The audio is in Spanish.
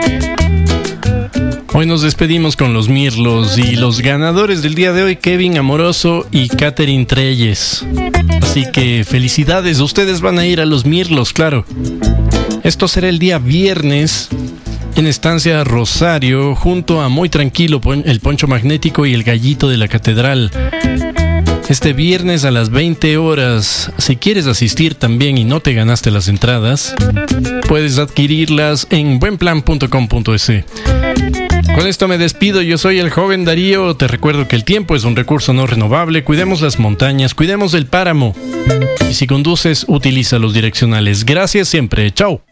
Hoy nos despedimos con los Mirlos y los ganadores del día de hoy, Kevin Amoroso y Catherine Treyes. Así que felicidades, ustedes van a ir a los Mirlos, claro. Esto será el día viernes en Estancia Rosario, junto a Muy Tranquilo, el Poncho Magnético y el Gallito de la Catedral. Este viernes a las 20 horas, si quieres asistir también y no te ganaste las entradas, puedes adquirirlas en buenplan.com.es. Con esto me despido, yo soy el joven Darío, te recuerdo que el tiempo es un recurso no renovable, cuidemos las montañas, cuidemos el páramo y si conduces, utiliza los direccionales. Gracias siempre, chao.